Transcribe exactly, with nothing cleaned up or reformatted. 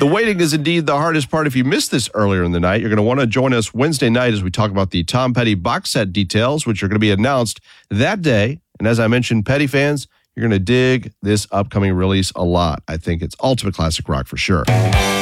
The waiting is indeed the hardest part. If you missed this earlier in the night, you're going to want to join us Wednesday night as we talk about the Tom Petty box set details, which are going to be announced that day. And as I mentioned, Petty fans, you're going to dig this upcoming release a lot. I think it's ultimate classic rock for sure.